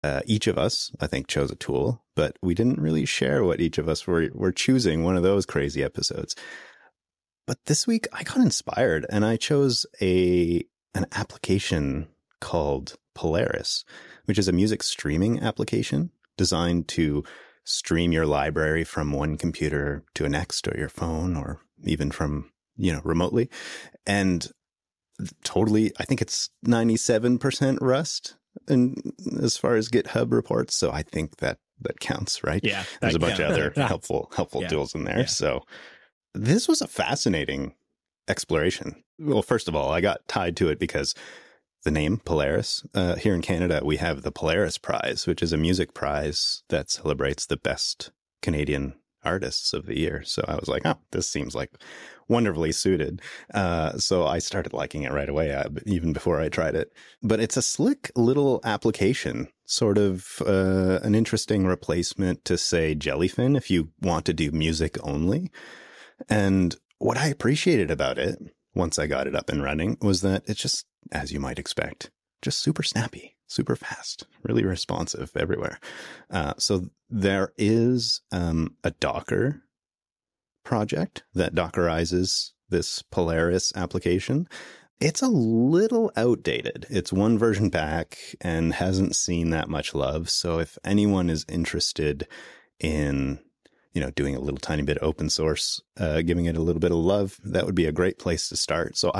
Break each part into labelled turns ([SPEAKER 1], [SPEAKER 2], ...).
[SPEAKER 1] Each of us, I think, chose a tool, but we didn't really share what each of us were choosing one of those crazy episodes. But this week I got inspired and I chose an application called Polaris, which is a music streaming application designed to stream your library from one computer to a next, or your phone, or even from, remotely. And totally, I think it's 97% Rust and as far as GitHub reports. So I think that counts, right?
[SPEAKER 2] Yeah.
[SPEAKER 1] There's a bunch of other helpful tools in there. Yeah. So this was a fascinating exploration. Well, first of all, I got tied to it because the name Polaris, here in Canada, we have the Polaris Prize, which is a music prize that celebrates the best Canadian artists of the year. So I was like, oh, this seems like wonderfully suited. So I started liking it right away, even before I tried it. But it's a slick little application, sort of an interesting replacement to, say, Jellyfin, if you want to do music only. And what I appreciated about it, once I got it up and running, was that it's just, as you might expect, just super snappy, super fast, really responsive everywhere. So there is a Docker project that Dockerizes this Polaris application. It's a little outdated. It's one version back and hasn't seen that much love. So if anyone is interested in doing a little tiny bit of open source, giving it a little bit of love, that would be a great place to start. So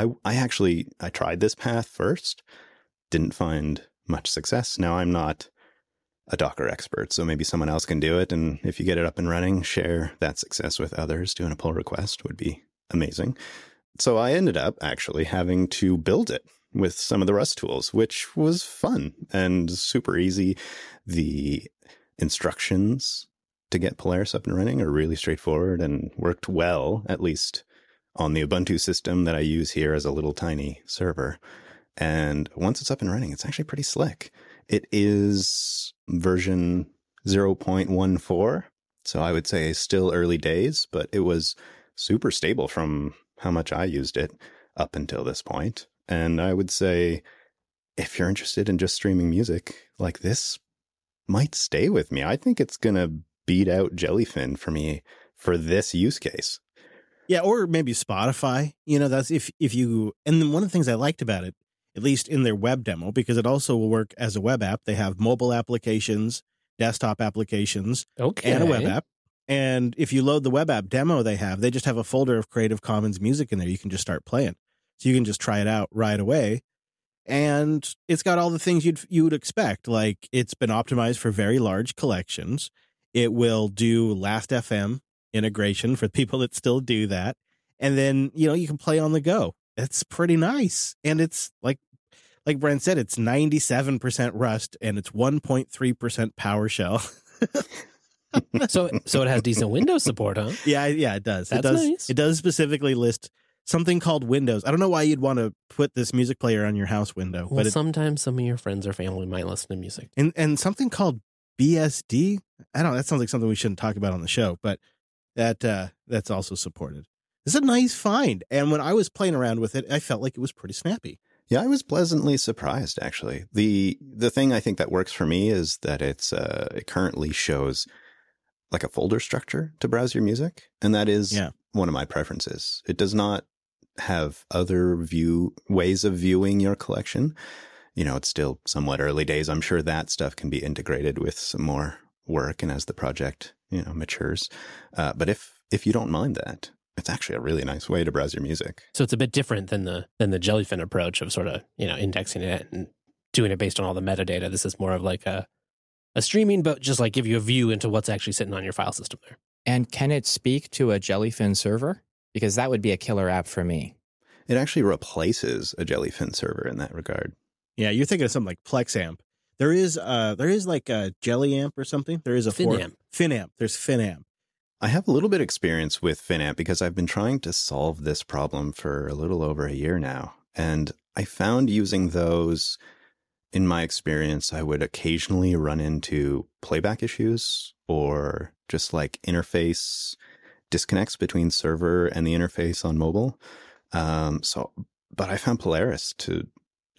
[SPEAKER 1] I tried this path first, didn't find much success. Now I'm not a Docker expert, so maybe someone else can do it. And if you get it up and running, share that success with others. Doing a pull request would be amazing. So I ended up actually having to build it with some of the Rust tools, which was fun and super easy. The instructions to get Polaris up and running are really straightforward and worked well, at least on the Ubuntu system that I use here as a little tiny server. And once it's up and running, it's actually pretty slick. It is version 0.14. So I would say still early days, but it was super stable from how much I used it up until this point. And I would say if you're interested in just streaming music, like, this might stay with me. I think it's going to beat out Jellyfin for me for this use case.
[SPEAKER 2] Yeah, or maybe Spotify. That's if you, and then one of the things I liked about it, at least in their web demo, because it also will work as a web app. They have mobile applications, desktop applications, and a web app. And if you load the web app demo they just have a folder of Creative Commons music in there. You can just start playing. So you can just try it out right away. And it's got all the things you would expect. Like, it's been optimized for very large collections. It will do Last.fm integration for people that still do that. And then, you can play on the go. It's pretty nice. And it's like Brent said, it's 97% Rust and it's 1.3% PowerShell.
[SPEAKER 3] So it has decent Windows support, huh?
[SPEAKER 2] Yeah, it does.
[SPEAKER 3] That's nice.
[SPEAKER 2] It does specifically list something called Windows. I don't know why you'd want to put this music player on your house window.
[SPEAKER 3] Well, but sometimes some of your friends or family might listen to music.
[SPEAKER 2] And something called BSD. I don't know. That sounds like something we shouldn't talk about on the show, but that's also supported. It's a nice find. And when I was playing around with it, I felt like it was pretty snappy.
[SPEAKER 1] Yeah, I was pleasantly surprised, actually. The thing I think that works for me is that it currently shows like a folder structure to browse your music. And that is one of my preferences. It does not have other ways of viewing your collection. It's still somewhat early days. I'm sure that stuff can be integrated with some more work and as the project, matures. But if you don't mind that, it's actually a really nice way to browse your music.
[SPEAKER 3] So it's a bit different than the Jellyfin approach of sort of, indexing it and doing it based on all the metadata. This is more of like a streaming, but just like give you a view into what's actually sitting on your file system there.
[SPEAKER 4] And can it speak to a Jellyfin server? Because that would be a killer app for me.
[SPEAKER 1] It actually replaces a Jellyfin server in that regard.
[SPEAKER 2] Yeah, you're thinking of something like PlexAmp. There is like a JellyAmp or something. There is a
[SPEAKER 3] FinAmp.
[SPEAKER 2] FinAmp. There's FinAmp.
[SPEAKER 1] I have a little bit of experience with FinAmp because I've been trying to solve this problem for a little over a year now. And I found using those, in my experience, I would occasionally run into playback issues or just like interface disconnects between server and the interface on mobile. But I found Polaris to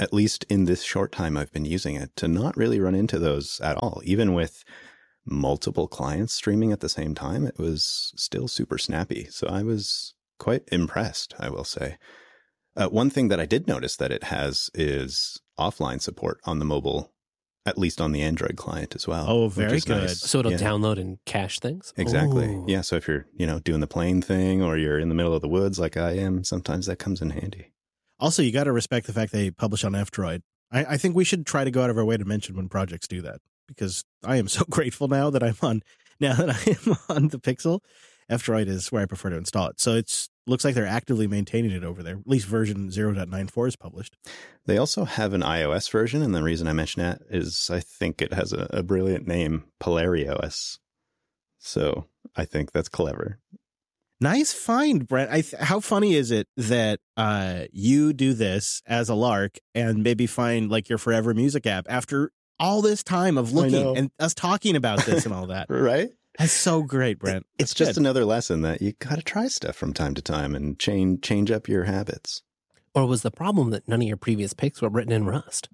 [SPEAKER 1] at least in this short time I've been using it, to not really run into those at all. Even with multiple clients streaming at the same time, it was still super snappy. So I was quite impressed, I will say. One thing that I did notice that it has is offline support on the mobile, at least on the Android client as well.
[SPEAKER 2] Oh, very good.
[SPEAKER 1] Nice.
[SPEAKER 3] So it'll download and cache things?
[SPEAKER 1] Exactly.
[SPEAKER 3] Ooh.
[SPEAKER 1] Yeah. So if you're, doing the plane thing, or you're in the middle of the woods like I am, sometimes that comes in handy.
[SPEAKER 2] Also, you got to respect the fact they publish on F-Droid. I think we should try to go out of our way to mention when projects do that, because I am so grateful now that I am on the Pixel. F-Droid is where I prefer to install it. So it's looks like they're actively maintaining it over there. At least version 0.94 is published.
[SPEAKER 1] They also have an iOS version, and the reason I mention that is I think it has a brilliant name, PolariOS. So I think that's clever.
[SPEAKER 2] Nice find, Brent. How funny is it that you do this as a lark and maybe find like your forever music app after all this time of looking and us talking about this and all that?
[SPEAKER 1] Right?
[SPEAKER 2] That's so great, Brent.
[SPEAKER 1] It's just another lesson that you got to try stuff from time to time and change up your habits.
[SPEAKER 3] Or was the problem that none of your previous picks were written in Rust?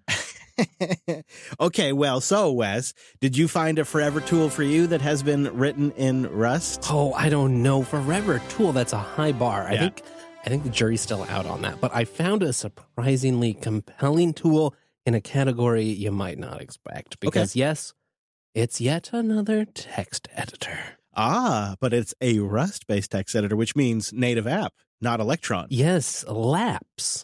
[SPEAKER 2] Okay, well, so Wes, did you find a forever tool for you that has been written in Rust?
[SPEAKER 3] Oh, I don't know. Forever tool, that's a high bar.
[SPEAKER 2] Yeah.
[SPEAKER 3] I think the jury's still out on that. But I found a surprisingly compelling tool in a category you might not expect. Because yes, it's yet another text editor.
[SPEAKER 2] Ah, but it's a Rust-based text editor, which means native app, not Electron.
[SPEAKER 3] Yes, Lapse.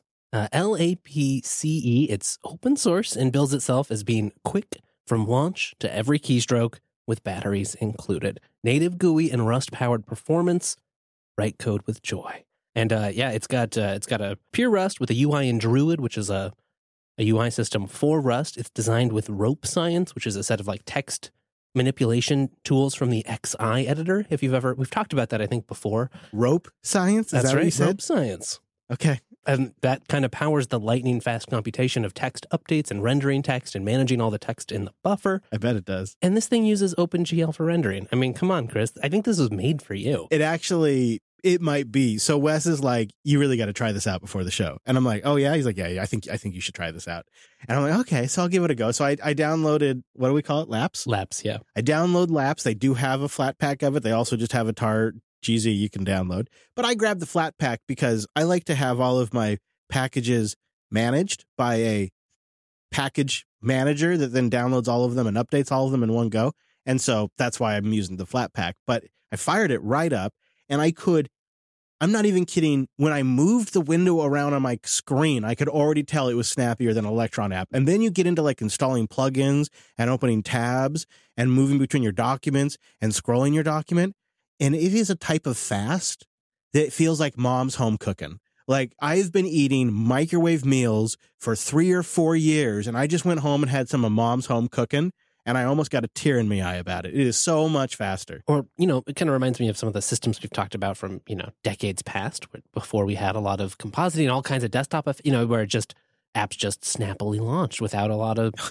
[SPEAKER 3] LAPCE. It's open source and bills itself as being quick from launch to every keystroke with batteries included. Native GUI and Rust-powered performance. Write code with joy. And it's got a pure Rust with a UI in Druid, which is a UI system for Rust. It's designed with Rope Science, which is a set of like text manipulation tools from the XI editor. We've talked about that, I think, before.
[SPEAKER 2] Rope Science?
[SPEAKER 3] That's
[SPEAKER 2] that
[SPEAKER 3] right.
[SPEAKER 2] What you said?
[SPEAKER 3] Rope Science.
[SPEAKER 2] Okay.
[SPEAKER 3] And that kind of powers the lightning fast computation of text updates and rendering text and managing all the text in the buffer.
[SPEAKER 2] I bet it does.
[SPEAKER 3] And this thing uses OpenGL for rendering. I mean, come on, Chris. I think this was made for you.
[SPEAKER 2] It might be. So Wes is like, you really got to try this out before the show. And I'm like, oh yeah? He's like, yeah, I think you should try this out. And I'm like, okay, so I'll give it a go. So I downloaded, what do we call it? Lapse?
[SPEAKER 3] Lapse, yeah.
[SPEAKER 2] I download Lapse. They do have a flat pack of it. They also just have a tar GZ you can download. But I grabbed the flat pack because I like to have all of my packages managed by a package manager that then downloads all of them and updates all of them in one go. And so that's why I'm using the flat pack. But I fired it right up, and I'm not even kidding, when I moved the window around on my screen, I could already tell it was snappier than an Electron app. And then you get into like installing plugins and opening tabs and moving between your documents and scrolling your document. And it is a type of fast that feels like mom's home cooking. Like, I've been eating microwave meals for 3 or 4 years, and I just went home and had some of mom's home cooking, and I almost got a tear in my eye about it. It is so much faster.
[SPEAKER 3] Or, it kind of reminds me of some of the systems we've talked about from, decades past, before we had a lot of compositing and all kinds of desktop, where apps just snappily launched without a lot of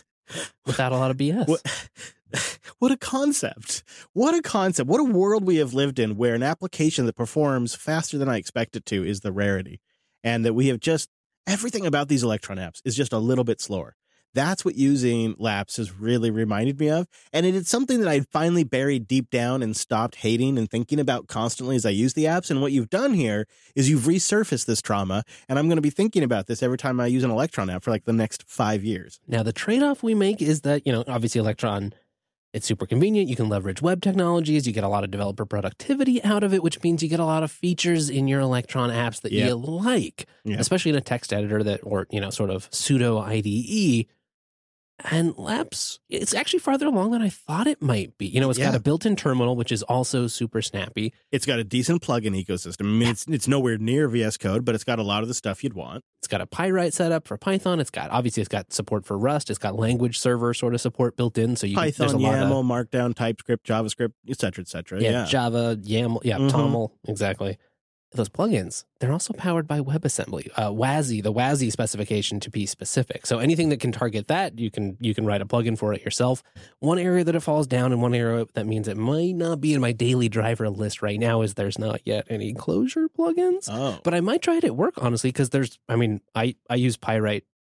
[SPEAKER 3] BS.
[SPEAKER 2] What a concept. What a concept. What a world we have lived in, where an application that performs faster than I expect it to is the rarity. And that we have everything about these Electron apps is just a little bit slower. That's what using Lapse has really reminded me of. And it is something that I finally buried deep down and stopped hating and thinking about constantly as I use the apps. And what you've done here is you've resurfaced this trauma. And I'm going to be thinking about this every time I use an Electron app for like the next 5 years.
[SPEAKER 3] Now, the trade-off we make is that, obviously Electron, it's super convenient. You can leverage web technologies. You get a lot of developer productivity out of it, which means you get a lot of features in your Electron apps that you like, especially in a text editor or sort of pseudo IDE. And Lapse, it's actually farther along than I thought it might be. It's got a built-in terminal, which is also super snappy.
[SPEAKER 2] It's got a decent plugin ecosystem. I mean, it's nowhere near VS Code, but it's got a lot of the stuff you'd want.
[SPEAKER 3] It's got a Pyrite setup for Python. It's got support for Rust. It's got language server sort of support built in. So
[SPEAKER 2] Python, YAML, Markdown, TypeScript, JavaScript, et cetera, et cetera.
[SPEAKER 3] Yeah, Java, YAML, TOML, exactly. Those plugins, they're also powered by WebAssembly, WASI, the WASI specification to be specific. So anything that can target that, you can write a plugin for it yourself. One area that it falls down and one area that means it might not be in my daily driver list right now is there's not yet any Clojure plugins.
[SPEAKER 2] Oh.
[SPEAKER 3] But I might try it at work, honestly, because I use Pyrite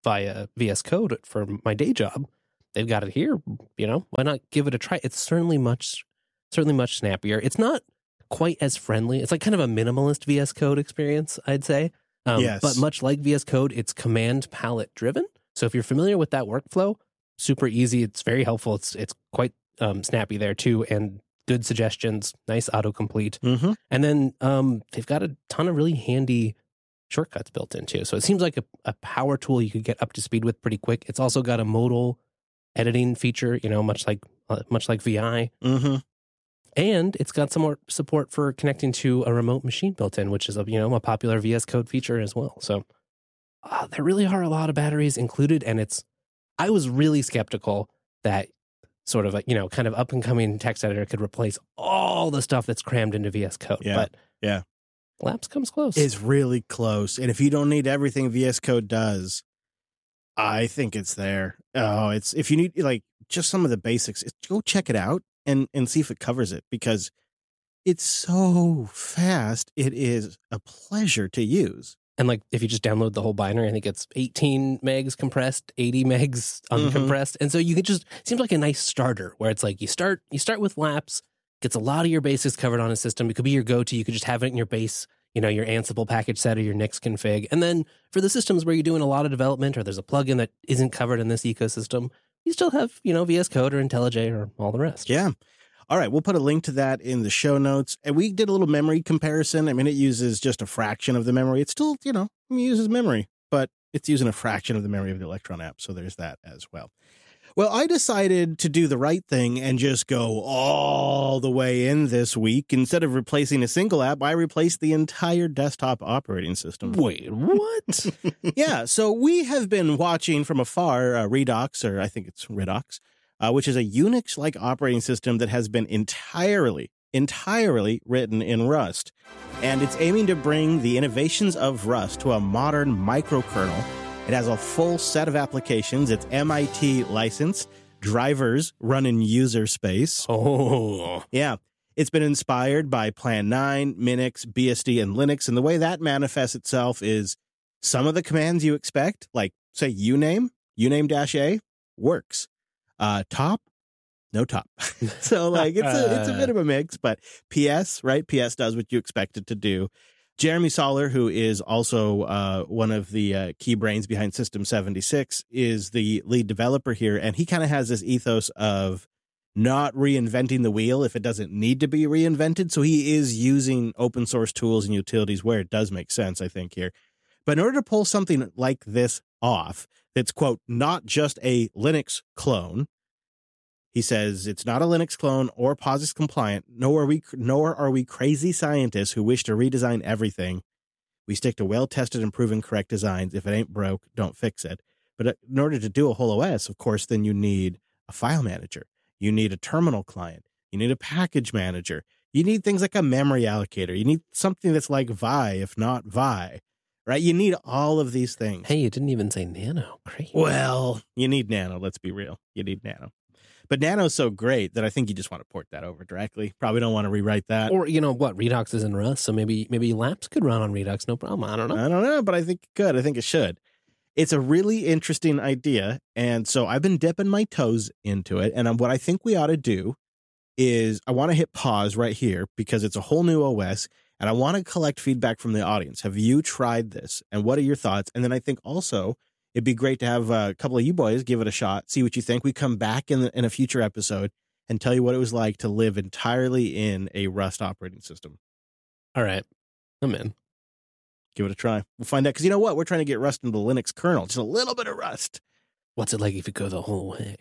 [SPEAKER 3] via VS Code for my day job. They've got it here. Why not give it a try? It's certainly much snappier. It's not quite as friendly. It's like kind of a minimalist VS Code experience, I'd say.
[SPEAKER 2] Yes.
[SPEAKER 3] But much like VS Code, it's command palette driven. So if you're familiar with that workflow, super easy. It's very helpful. It's quite snappy there too, and good suggestions, nice autocomplete.
[SPEAKER 2] Mm-hmm.
[SPEAKER 3] And then they've got a ton of really handy shortcuts built in too. So it seems like a power tool you could get up to speed with pretty quick. It's also got a modal editing feature, much like VI.
[SPEAKER 2] Mm-hmm.
[SPEAKER 3] And it's got some more support for connecting to a remote machine built in, which is a popular VS Code feature as well. So there really are a lot of batteries included, and I was really skeptical that sort of kind of up and coming text editor could replace all the stuff that's crammed into VS Code.
[SPEAKER 2] Yeah.
[SPEAKER 3] But
[SPEAKER 2] yeah,
[SPEAKER 3] Laps comes close.
[SPEAKER 2] It's really close, and if you don't need everything VS Code does, I think it's there. Oh, if you need like just some of the basics, go check it out and see if it covers it, because it's so fast. It is a pleasure to use.
[SPEAKER 3] And like if you just download the whole binary, I think it's 18 megs compressed, 80 megs uncompressed. And so you could seems like a nice starter where it's like you start with Laps, gets a lot of your basics covered on a system. It could be your go-to. You could just have it in your base, your Ansible package set or your Nix config. And then for the systems where you're doing a lot of development or there's a plugin that isn't covered in this ecosystem, you still have, VS Code or IntelliJ or all the rest.
[SPEAKER 2] Yeah. All right, we'll put a link to that in the show notes. And we did a little memory comparison. I mean, it uses just a fraction of the memory. It's still, it uses memory, but it's using a fraction of the memory of the Electron app. So there's that as well. Well, I decided to do the right thing and just go all the way in this week. Instead of replacing a single app, I replaced the entire desktop operating system.
[SPEAKER 3] Wait, what?
[SPEAKER 2] Yeah, so we have been watching from afar Redux, or I think it's Redux, which is a Unix-like operating system that has been entirely written in Rust. And it's aiming to bring the innovations of Rust to a modern microkernel. It has a full set of applications. It's MIT licensed. Drivers run in user space.
[SPEAKER 3] Oh.
[SPEAKER 2] Yeah. It's been inspired by Plan 9, Minix, BSD, and Linux. And the way that manifests itself is some of the commands you expect, like, say, uname -a, works. Top, no top. So, like, it's a bit of a mix, but PS, right? PS does what you expect it to do. Jeremy Soller, who is also one of the key brains behind System 76, is the lead developer here. And he kind of has this ethos of not reinventing the wheel if it doesn't need to be reinvented. So he is using open source tools and utilities where it does make sense, I think, here. But in order to pull something like this off, that's, quote, not just a Linux clone, he says it's not a Linux clone or POSIX compliant, nor are we crazy scientists who wish to redesign everything. We stick to well-tested and proven correct designs. If it ain't broke, don't fix it. But in order to do a whole OS, of course, then you need a file manager. You need a terminal client. You need a package manager. You need things like a memory allocator. You need something that's like Vi, if not Vi, right? You need all of these things.
[SPEAKER 3] Hey, you didn't even say Nano. Great.
[SPEAKER 2] Well, you need Nano. Let's be real. You need Nano. But Nano's so great that I think you just want to port that over directly. Probably don't want to rewrite that.
[SPEAKER 3] Or, Redux is in Rust, so maybe Laps could run on Redux, no problem. I don't
[SPEAKER 2] know, but I think it could. I think it should. It's a really interesting idea, and so I've been dipping my toes into it, and what I think we ought to do is I want to hit pause right here because it's a whole new OS, and I want to collect feedback from the audience. Have you tried this, and what are your thoughts? And then I think also it'd be great to have a couple of you boys give it a shot, see what you think. We come back in a future episode and tell you what it was like to live entirely in a Rust operating system.
[SPEAKER 3] All right. I'm in.
[SPEAKER 2] Give it a try. We'll find out. Because you know what? We're trying to get Rust into the Linux kernel. Just a little bit of Rust.
[SPEAKER 3] What's it like if you go the whole way?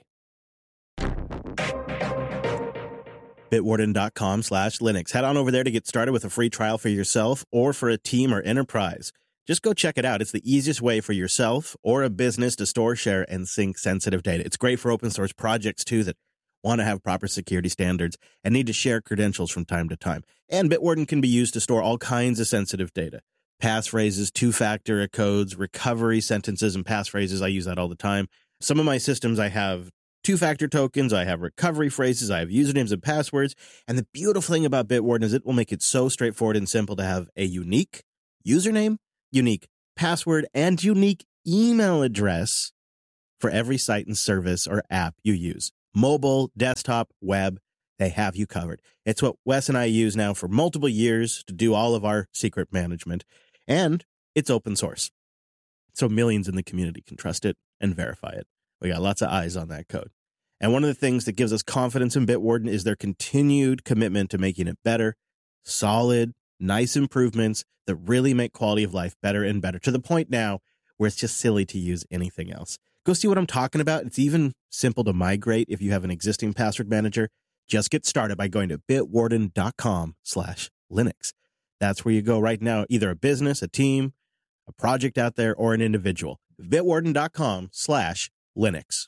[SPEAKER 2] Bitwarden.com/Linux. Head on over there to get started with a free trial for yourself or for a team or enterprise. Just go check it out. It's the easiest way for yourself or a business to store, share, and sync sensitive data. It's great for open source projects, too, that want to have proper security standards and need to share credentials from time to time. And Bitwarden can be used to store all kinds of sensitive data. Passphrases, two-factor codes, recovery sentences, and passphrases. I use that all the time. Some of my systems, I have two-factor tokens, I have recovery phrases, I have usernames and passwords. And the beautiful thing about Bitwarden is it will make it so straightforward and simple to have a unique username, unique password, and unique email address for every site and service or app you use. Mobile, desktop, web, they have you covered. It's what Wes and I use now for multiple years to do all of our secret management. And it's open source. So millions in the community can trust it and verify it. We got lots of eyes on that code. And one of the things that gives us confidence in Bitwarden is their continued commitment to making it better, solid, nice improvements that really make quality of life better and better, to the point now where it's just silly to use anything else. Go see what I'm talking about. It's even simple to migrate if you have an existing password manager. Just get started by going to bitwarden.com/Linux. That's where you go right now, either a business, a team, a project out there, or an individual. bitwarden.com/Linux.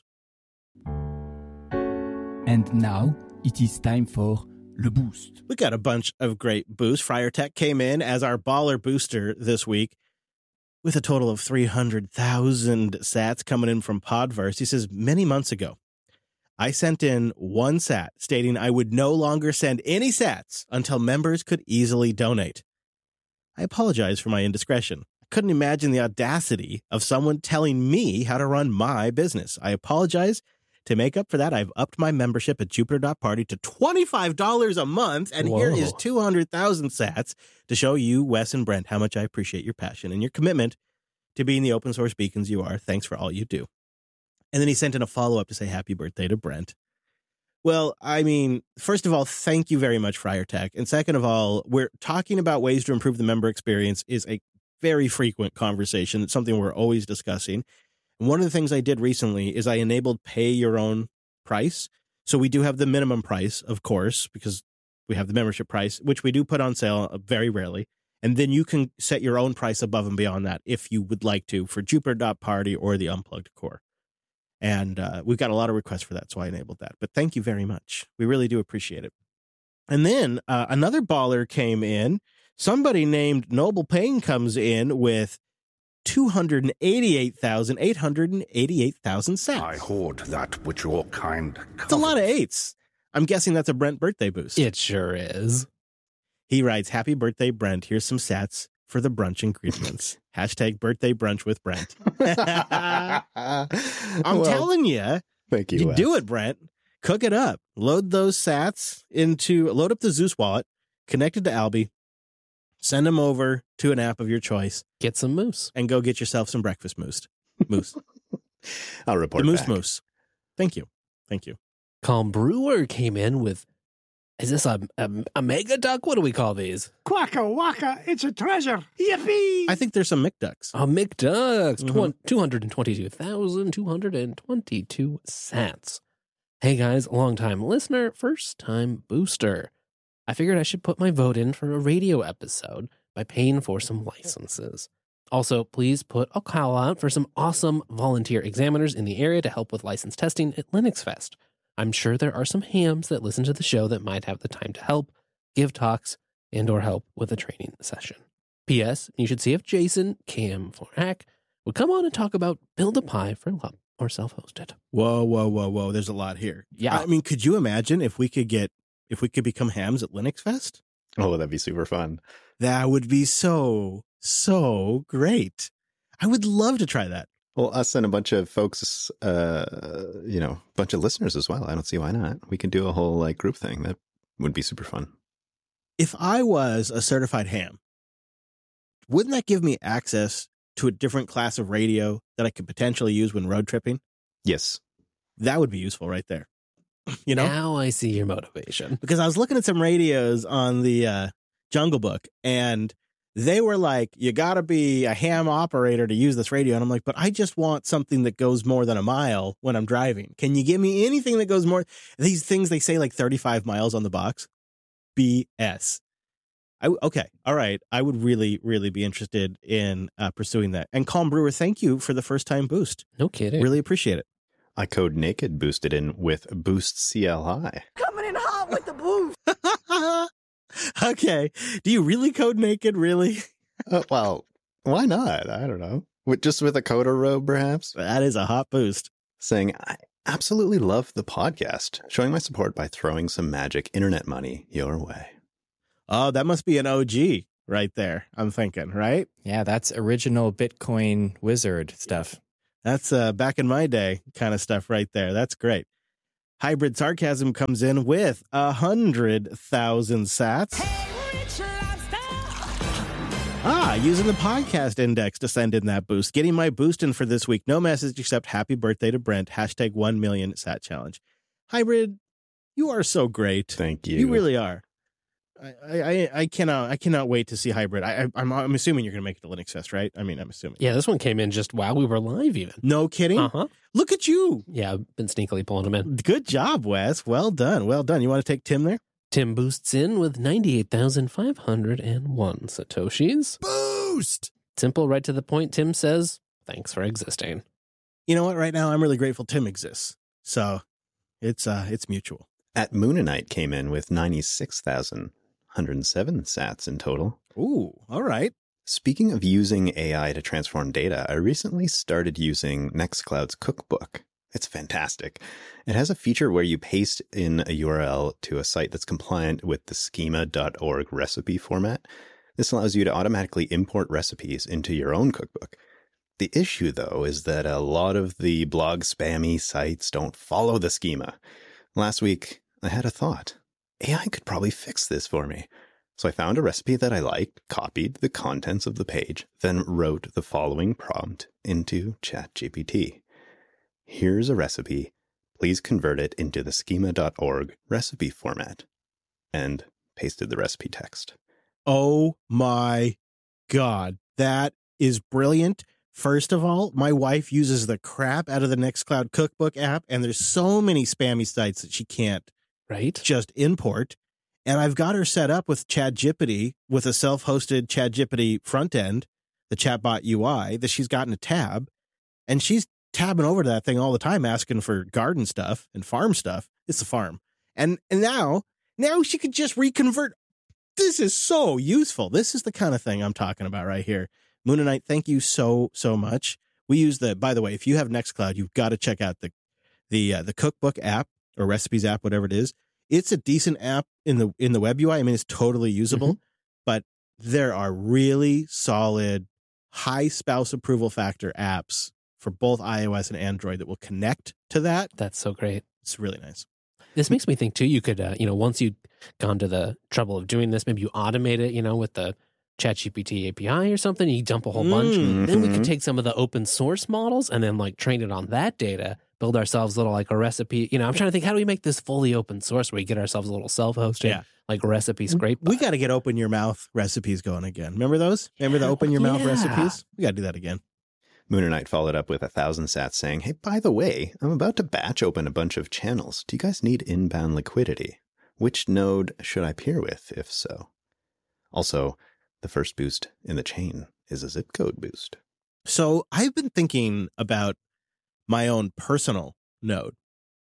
[SPEAKER 5] And now it is time for Le Boost.
[SPEAKER 2] We got a bunch of great boosts. Friar Tech came in as our baller booster this week with a total of 300,000 sats coming in from Podverse. He says, many months ago, I sent in one sat stating I would no longer send any sats until members could easily donate. I apologize for my indiscretion. I couldn't imagine the audacity of someone telling me how to run my business. I apologize. To make up for that, I've upped my membership at Jupiter.party to $25 a month, and
[SPEAKER 3] Whoa.
[SPEAKER 2] here is 200,000 sats to show you, Wes and Brent, how much I appreciate your passion and your commitment to being the open source beacons you are. Thanks for all you do. And then he sent in a follow-up to say happy birthday to Brent. Well, I mean, first of all, thank you very much, Friar Tech. And second of all, we're talking about ways to improve the member experience is a very frequent conversation. It's something we're always discussing. And one of the things I did recently is I enabled pay your own price. So we do have the minimum price, of course, because we have the membership price, which we do put on sale very rarely. And then you can set your own price above and beyond that if you would like to for Jupiter.party or the Unplugged Core. And we've got a lot of requests for that, so I enabled that. But thank you very much. We really do appreciate it. And then another baller came in. Somebody named Noble Payne comes in with 288,888,000 sats.
[SPEAKER 6] I hoard that which your kind covets.
[SPEAKER 2] It's a lot of eights. I'm guessing that's a Brent birthday boost.
[SPEAKER 3] It sure is.
[SPEAKER 2] He writes, happy birthday, Brent. Here's some sats for the brunch ingredients. Hashtag birthday brunch with Brent. I'm telling you,
[SPEAKER 1] Thank you.
[SPEAKER 2] you
[SPEAKER 1] Wes.
[SPEAKER 2] do it, Brent. Cook it up. Load those sats load up the Zeus wallet, connect it to Alby, send them over to an app of your choice,
[SPEAKER 3] Get some moose.
[SPEAKER 2] and go get yourself some breakfast moose.
[SPEAKER 1] I'll report
[SPEAKER 2] The moose
[SPEAKER 1] back.
[SPEAKER 2] moose. Thank you. Thank you.
[SPEAKER 3] Calm Brewer came in with, is this a mega duck? What do we call these?
[SPEAKER 7] Quacka wacka, it's a treasure. Yippee!
[SPEAKER 2] I think there's some McDucks.
[SPEAKER 3] A McDucks.
[SPEAKER 2] Mhm.
[SPEAKER 3] 222,222 sats. Hey guys, long-time listener, first-time booster. I figured I should put my vote in for a radio episode by paying for some licenses. Also, please put a call out for some awesome volunteer examiners in the area to help with license testing at Linux Fest. I'm sure there are some hams that listen to the show that might have the time to help, give talks, and or help with a training session. P.S. You should see if Jason, Cam for Hack, would come on and talk about Build a Pi for Love or self-hosted.
[SPEAKER 2] Whoa. There's a lot here.
[SPEAKER 3] Yeah.
[SPEAKER 2] I mean, could you imagine if we could become hams at Linux Fest?
[SPEAKER 1] Oh, that'd be super fun.
[SPEAKER 2] That would be so great. I would love to try that.
[SPEAKER 1] Well, us and a bunch of folks, bunch of listeners as well. I don't see why not. We can do a whole group thing. That would be super fun.
[SPEAKER 2] If I was a certified ham, wouldn't that give me access to a different class of radio that I could potentially use when road tripping?
[SPEAKER 1] Yes.
[SPEAKER 2] That would be useful right there. You know?
[SPEAKER 3] Now I see your motivation.
[SPEAKER 2] Because I was looking at some radios on the Jungle Book, and they were like, you got to be a ham operator to use this radio. And I'm like, but I just want something that goes more than a mile when I'm driving. Can you give me anything that goes more? These things, they say 35 miles on the box. BS. Okay. All right. I would really, really be interested in pursuing that. And Calm Brewer, thank you for the first time boost.
[SPEAKER 3] No kidding.
[SPEAKER 2] Really appreciate it.
[SPEAKER 1] I Code Naked boosted in with Boost CLI.
[SPEAKER 7] Coming in hot with the boost.
[SPEAKER 2] Okay. Do you really code naked? Really?
[SPEAKER 1] Well, why not? I don't know. Just with a coder robe, perhaps?
[SPEAKER 2] That is a hot boost.
[SPEAKER 1] Saying, I absolutely love the podcast. Showing my support by throwing some magic internet money your way.
[SPEAKER 2] Oh, that must be an OG. right there. I'm thinking, right?
[SPEAKER 4] Yeah, that's original Bitcoin wizard stuff.
[SPEAKER 2] That's back in my day kind of stuff right there. That's great. Hybrid Sarcasm comes in with 100,000 sats. Using the podcast index to send in that boost. Getting my boost in for this week. No message except happy birthday to Brent. Hashtag 1 million sat challenge. Hybrid, you are so great.
[SPEAKER 1] Thank you.
[SPEAKER 2] You really are. I cannot wait to see Hybrid. I'm assuming you're going to make it to Linux Fest, right? I mean, I'm assuming.
[SPEAKER 3] Yeah, this one came in just while we were live even.
[SPEAKER 2] No kidding?
[SPEAKER 3] Uh-huh.
[SPEAKER 2] Look at you.
[SPEAKER 3] Yeah, I've been sneakily pulling them in.
[SPEAKER 2] Good job, Wes. Well done. Well done. You want to take Tim there?
[SPEAKER 3] Tim boosts in with 98,501 Satoshis.
[SPEAKER 2] Boost!
[SPEAKER 3] Simple, right to the point. Tim says, thanks for existing.
[SPEAKER 2] You know what? Right now, I'm really grateful Tim exists. So it's mutual.
[SPEAKER 1] At Moonanite came in with 96,107 sats in total.
[SPEAKER 2] Ooh, all right.
[SPEAKER 1] Speaking of using AI to transform data, I recently started using Nextcloud's Cookbook. It's fantastic. It has a feature where you paste in a URL to a site that's compliant with the schema.org recipe format. This allows you to automatically import recipes into your own cookbook. The issue, though, is that a lot of the blog spammy sites don't follow the schema. Last week, I had a thought. AI could probably fix this for me. So I found a recipe that I liked, copied the contents of the page, then wrote the following prompt into ChatGPT. Here's a recipe. Please convert it into the schema.org recipe format. And pasted the recipe text.
[SPEAKER 2] Oh my God. That is brilliant. First of all, my wife uses the crap out of the Nextcloud Cookbook app, and there's so many spammy sites that she can't just import. And I've got her set up with ChatGPT, with a self-hosted ChatGPT front end, the chatbot UI, that she's got in a tab. And she's tabbing over to that thing all the time, asking for garden stuff and farm stuff. It's a farm. And now she could just reconvert. This is so useful. This is the kind of thing I'm talking about right here. Moonanite, thank you so much. We use by the way, if you have Nextcloud, you've got to check out the Cookbook app or Recipes app, whatever it is. It's a decent app in the web UI. I mean, it's totally usable, but there are really solid high spouse approval factor apps for both iOS and Android that will connect to that.
[SPEAKER 3] That's so great.
[SPEAKER 2] It's really nice.
[SPEAKER 3] This makes me think too, you could, once you've gone to the trouble of doing this, maybe you automate it, with the ChatGPT API or something, you dump a whole bunch. Then we could take some of the open source models and then train it on that data, build ourselves a recipe. I'm trying to think, how do we make this fully open source where we get ourselves a little self-hosted, recipe scrape?
[SPEAKER 2] We got to get open your mouth recipes going again. Remember those? Remember the open your mouth recipes? We got to do that again.
[SPEAKER 1] Moonanite followed up with 1,000 sats saying, hey, by the way, I'm about to batch open a bunch of channels. Do you guys need inbound liquidity? Which node should I peer with, if so? Also, the first boost in the chain is a zip code boost.
[SPEAKER 2] So I've been thinking about my own personal node.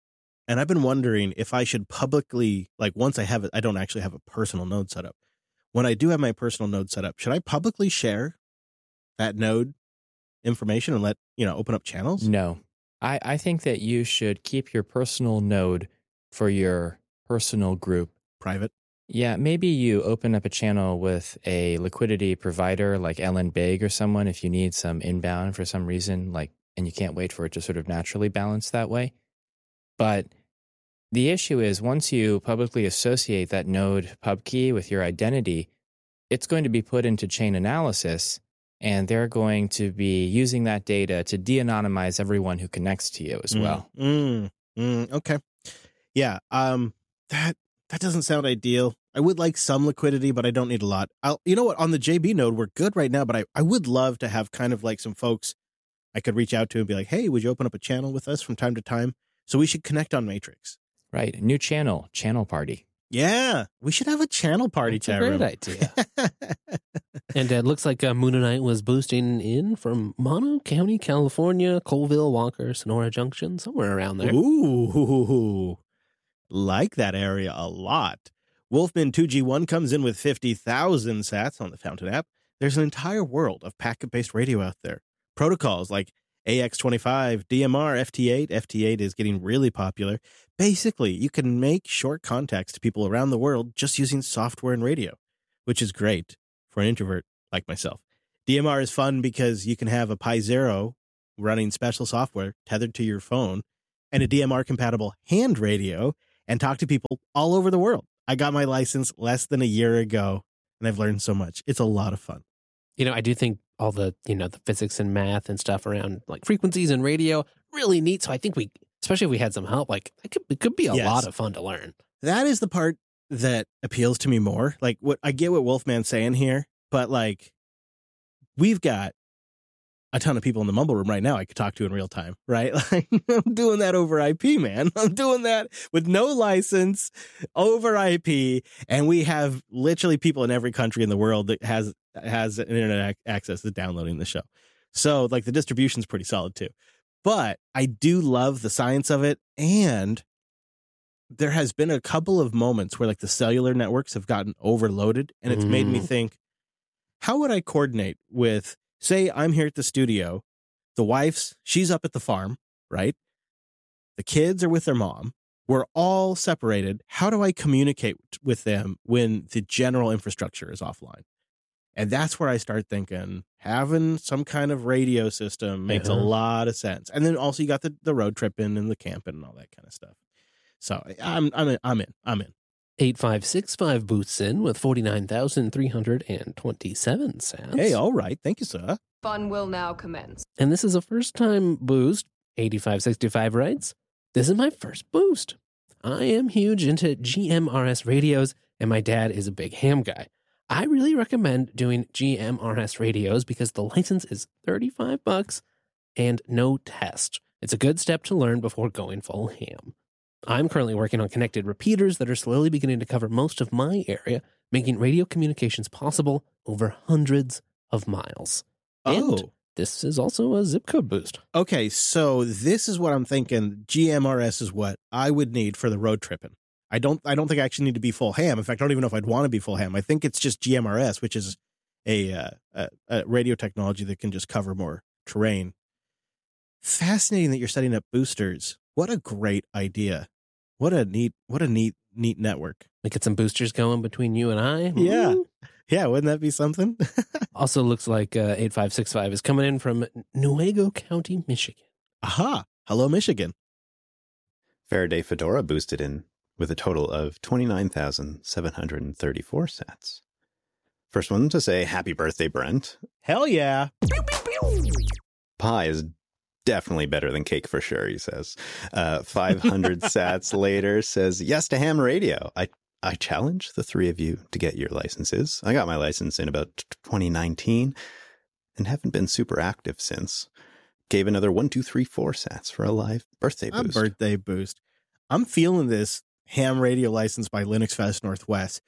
[SPEAKER 2] And I've been wondering if I should publicly, once I have it, I don't actually have a personal node set up. When I do have my personal node set up, should I publicly share that node information and let, open up channels?
[SPEAKER 4] No. I think that you should keep your personal node for your personal group.
[SPEAKER 2] Private?
[SPEAKER 4] Yeah, maybe you open up a channel with a liquidity provider like Ellen Big or someone if you need some inbound for some reason, and you can't wait for it to sort of naturally balance that way. But the issue is once you publicly associate that node pub key with your identity, it's going to be put into chain analysis, and they're going to be using that data to de-anonymize everyone who connects to you as well.
[SPEAKER 2] Okay. Yeah. That doesn't sound ideal. I would like some liquidity, but I don't need a lot. You know what? On the JB node, we're good right now, but I would love to have kind of some folks I could reach out to and be like, hey, would you open up a channel with us from time to time? So we should connect on Matrix.
[SPEAKER 4] Right. New channel party.
[SPEAKER 2] Yeah. We should have a channel party.
[SPEAKER 3] That's a great idea. And it looks like Moonanite was boosting in from Mono County, California, Colville, Walker, Sonora Junction, somewhere around there.
[SPEAKER 2] Ooh. Like that area a lot. Wolfman 2G1 comes in with 50,000 sats on the Fountain app. There's an entire world of packet-based radio out there. Protocols like AX25, DMR, FT8. FT8 is getting really popular. Basically, you can make short contacts to people around the world just using software and radio, which is great for an introvert like myself. DMR is fun because you can have a Pi Zero running special software tethered to your phone and a DMR-compatible hand radio and talk to people all over the world. I got my license less than a year ago, and I've learned so much. It's a lot of fun.
[SPEAKER 3] I do think all the, the physics and math and stuff around like frequencies and radio, really neat. So I think especially if we had some help, like it could be a lot of fun to learn.
[SPEAKER 2] That is the part that appeals to me more. Like I get what Wolfman's saying here, but like we've got a ton of people in the Mumble Room right now I could talk to in real time, right? Like I'm doing that over IP, man. I'm doing that with no license over IP. And we have literally people in every country in the world that has an internet access to downloading the show. So like the distribution's pretty solid too. But I do love the science of it. And there has been a couple of moments where like the cellular networks have gotten overloaded. And it's made me think, how would I coordinate with, say I'm here at the studio, the she's up at the farm, right? The kids are with their mom. We're all separated. How do I communicate with them when the general infrastructure is offline? And that's where I start thinking having some kind of radio system makes a lot of sense. And then also you got the road tripping and the camping and all that kind of stuff. So I'm in.
[SPEAKER 3] 8565 boosts in with 49,327 sats.
[SPEAKER 2] Hey, all right. Thank you, sir.
[SPEAKER 8] Fun will now commence.
[SPEAKER 3] And this is a first-time boost. 8565 writes, "This is my first boost. I am huge into GMRS radios, and my dad is a big ham guy. I really recommend doing GMRS radios because the license is $35 and no test. It's a good step to learn before going full ham. I'm currently working on connected repeaters that are slowly beginning to cover most of my area, making radio communications possible over hundreds of miles. And this is also a zip code boost."
[SPEAKER 2] Okay, so this is what I'm thinking. GMRS is what I would need for the road tripping. I don't think I actually need to be full ham. In fact, I don't even know if I'd want to be full ham. I think it's just GMRS, which is a radio technology that can just cover more terrain. Fascinating that you're setting up boosters. What a great idea. What a neat network.
[SPEAKER 3] We get some boosters going between you and I.
[SPEAKER 2] Yeah. Yeah, wouldn't that be something?
[SPEAKER 3] Also looks like 8565 is coming in from Newaygo County, Michigan.
[SPEAKER 2] Aha. Hello, Michigan.
[SPEAKER 1] Faraday Fedora boosted in with a total of 29,734 sats. First one to say happy birthday, Brent.
[SPEAKER 2] Hell yeah.
[SPEAKER 1] Pie is definitely better than cake for sure, he says. 500 sats later says yes to ham radio. I challenge the three of you to get your licenses. I got my license in about 2019 and haven't been super active since. Gave another 1, 2, 3, 4 sats for a live birthday boost.
[SPEAKER 2] A birthday boost. I'm feeling this ham radio license by Linux Fest Northwest.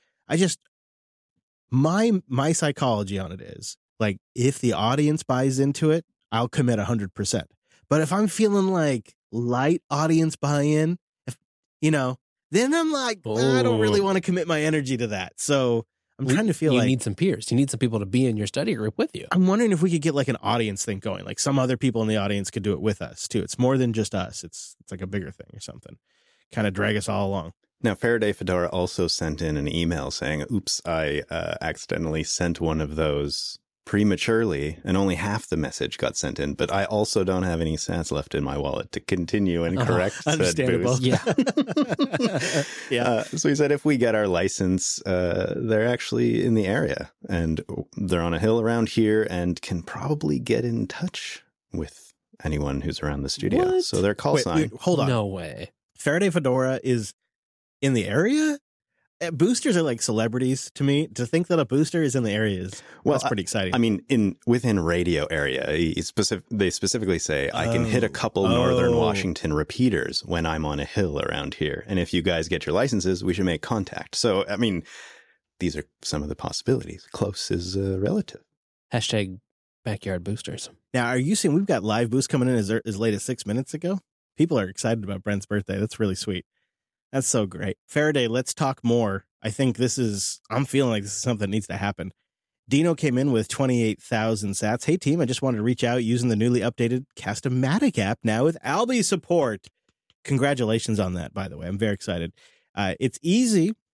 [SPEAKER 2] My psychology on it is like, if the audience buys into it, I'll commit 100%. But if I'm feeling like light audience buy-in, then I'm like, I don't really want to commit my energy to that. So I'm trying to feel
[SPEAKER 3] you need some peers. You need some people to be in your study group with you.
[SPEAKER 2] I'm wondering if we could get like an audience thing going. Like some other people in the audience could do it with us too. It's more than just us. It's like a bigger thing or something. Kind of drag us all along.
[SPEAKER 1] Now, Faraday Fedora also sent in an email saying, oops, I accidentally sent one of those prematurely and only half the message got sent in, but I also don't have any sats left in my wallet to continue and correct said boost.
[SPEAKER 3] Yeah.
[SPEAKER 2] Yeah.
[SPEAKER 1] So he said if we get our license, they're actually in the area and they're on a hill around here and can probably get in touch with anyone who's around the studio.
[SPEAKER 3] What?
[SPEAKER 1] So their call sign.
[SPEAKER 2] Wait, hold on.
[SPEAKER 3] No way.
[SPEAKER 2] Faraday Fedora is in the area? Boosters are like celebrities to me. To think that a booster is in the area that's pretty exciting.
[SPEAKER 1] I mean, within radio area, they specifically say I can hit a couple Northern Washington repeaters when I'm on a hill around here. And if you guys get your licenses, we should make contact. So, I mean, these are some of the possibilities. Close is relative.
[SPEAKER 3] Hashtag backyard boosters.
[SPEAKER 2] Now, are you saying we've got live boosts coming in as late as 6 minutes ago? People are excited about Brent's birthday. That's really sweet. That's so great. Faraday, let's talk more. I think I'm feeling like this is something that needs to happen. Dino came in with 28,000 sats. Hey, team, I just wanted to reach out using the newly updated Cast-O-Matic app now with Alby support. Congratulations on that, by the way. I'm very excited. It's easy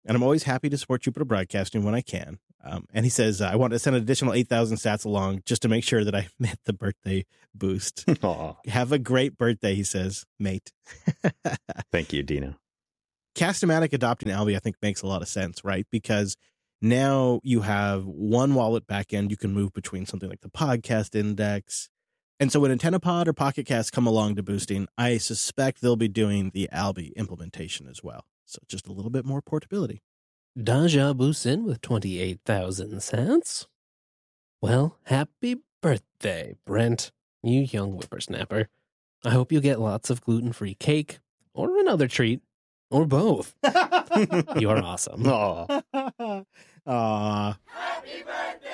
[SPEAKER 2] and I'm always happy to support Jupiter Broadcasting when I can. And he says, I want to send an additional 8,000 sats along just to make sure that I met the birthday boost. Have a great birthday, he says, mate.
[SPEAKER 1] Thank you, Dino.
[SPEAKER 2] Cast-O-Matic adopting Alby, I think, makes a lot of sense, right? Because now you have one wallet backend. You can move between something like the Podcast Index. And so when AntennaPod or Pocket Cast come along to boosting, I suspect they'll be doing the Alby implementation as well. So just a little bit more portability.
[SPEAKER 3] Daja boosts in with 28,000 sats. Well, happy birthday, Brent, you young whippersnapper. I hope you get lots of gluten-free cake or another treat or both. You're awesome.
[SPEAKER 1] Aw.
[SPEAKER 2] Aw.
[SPEAKER 7] Happy birthday!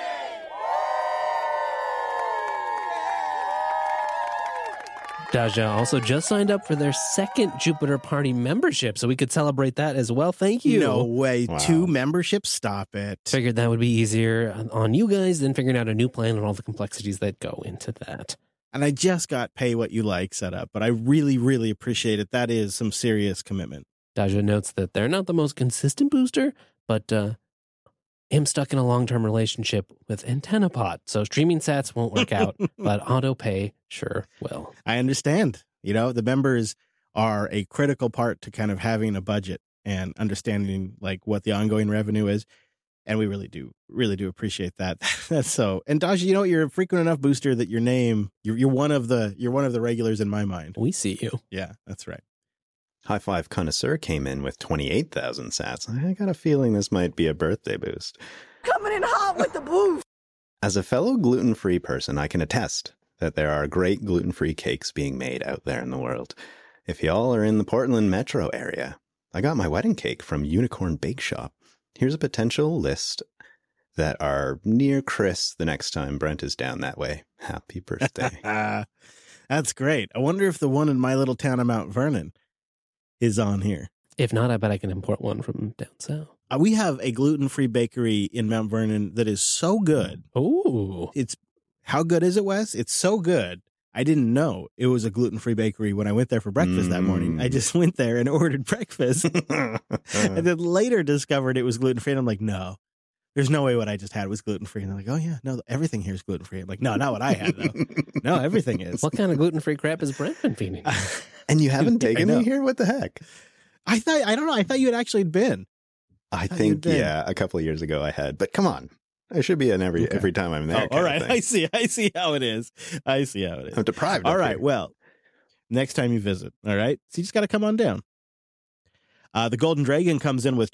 [SPEAKER 3] Daja also just signed up for their second Jupiter Party membership, so we could celebrate that as well. Thank you.
[SPEAKER 2] No way.
[SPEAKER 1] Wow.
[SPEAKER 2] 2 memberships? Stop it.
[SPEAKER 3] Figured that would be easier on you guys than figuring out a new plan and all the complexities that go into that.
[SPEAKER 2] And I just got Pay What You Like set up, but I really, really appreciate it. That is some serious commitment.
[SPEAKER 3] Daja notes that they're not the most consistent booster, but am stuck in a long-term relationship with AntennaPod, so streaming sats won't work out, but auto pay sure will.
[SPEAKER 2] I understand. You know, the members are a critical part to kind of having a budget and understanding like what the ongoing revenue is. And we really do appreciate that. That's so. And Daja, you know, you're a frequent enough booster that your name, you're one of the regulars in my mind.
[SPEAKER 3] We see you.
[SPEAKER 2] Yeah, that's right.
[SPEAKER 1] High Five Connoisseur came in with 28,000 sats. I got a feeling this might be a birthday boost.
[SPEAKER 7] Coming in hot with the boost.
[SPEAKER 1] As a fellow gluten-free person, I can attest that there are great gluten-free cakes being made out there in the world. If y'all are in the Portland metro area, I got my wedding cake from Unicorn Bake Shop. Here's a potential list that are near Chris the next time Brent is down that way. Happy birthday.
[SPEAKER 2] That's great. I wonder if the one in my little town of Mount Vernon is on here.
[SPEAKER 3] If not, I bet I can import one from down south.
[SPEAKER 2] We have a gluten-free bakery in Mount Vernon that is so good.
[SPEAKER 3] Oh,
[SPEAKER 2] How good is it, Wes? It's so good. I didn't know it was a gluten-free bakery when I went there for breakfast that morning. I just went there and ordered breakfast and then later discovered it was gluten-free. And I'm like, no, there's no way what I just had was gluten-free. And they're like, oh yeah, no, everything here is gluten-free. I'm like, no, not what I had though. No, everything is.
[SPEAKER 3] what kind of gluten-free crap has Brent been feeding?
[SPEAKER 1] And you haven't taken
[SPEAKER 2] know.
[SPEAKER 1] me here? What the heck?
[SPEAKER 2] I don't know. I thought you had actually been.
[SPEAKER 1] I think, yeah, a couple of years ago I had. But come on. I should be in every time I'm there.
[SPEAKER 2] Oh, all right. I see how it is.
[SPEAKER 1] I'm deprived.
[SPEAKER 2] All right. Well, next time you visit. All right. So you just got to come on down. The Golden Dragon comes in with